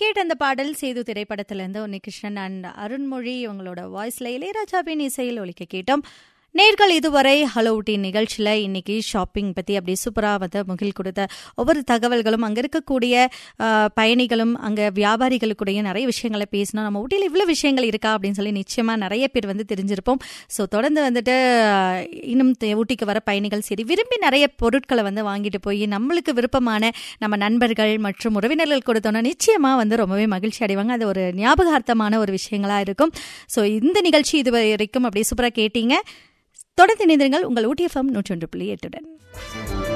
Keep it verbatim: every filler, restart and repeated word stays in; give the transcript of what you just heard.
கேட்ட அந்த பாடல் சேது திரைப்படத்திலிருந்து உன்னிகிருஷ்ணன் அண்ட் அருண்மொழி இவங்களோட வாய்ஸ்ல இளையராஜாவின் இசையில் ஒலிக்க கேட்டோம். நேர்கள் இதுவரை ஹலோ ஊட்டி நிகழ்ச்சியில் இன்னைக்கு ஷாப்பிங் பற்றி அப்படி சூப்பராக வந்து முகில் கொடுத்த ஒவ்வொரு தகவல்களும், அங்கே இருக்கக்கூடிய பயணிகளும் அங்கே வியாபாரிகளுக்குடைய நிறைய விஷயங்களை பேசணும். நம்ம ஊட்டியில் இவ்வளோ விஷயங்கள் இருக்கா அப்படின்னு சொல்லி நிச்சயமாக நிறைய பேர் வந்து தெரிஞ்சிருப்போம். ஸோ தொடர்ந்து வந்துட்டு இன்னும் ஊட்டிக்கு வர பயணிகள் சரி விரும்பி நிறைய பொருட்களை வந்து வாங்கிட்டு போய் நம்மளுக்கு விருப்பமான நம்ம நண்பர்கள் மற்றும் உறவினர்கள் கொடுத்தோன்னா நிச்சயமாக வந்து ரொம்பவே மகிழ்ச்சி அடைவாங்க. அது ஒரு ஞாபகார்த்தமான ஒரு விஷயங்களாக இருக்கும். ஸோ இந்த நிகழ்ச்சி இது வரைக்கும் அப்படியே சூப்பராக கேட்டீங்க. தொடர்ந்து இணைந்திருங்கள் உங்கள் ஊட்டி எஃப்எம் நூற்றி ஒன்று புள்ளி எட்டுடன்.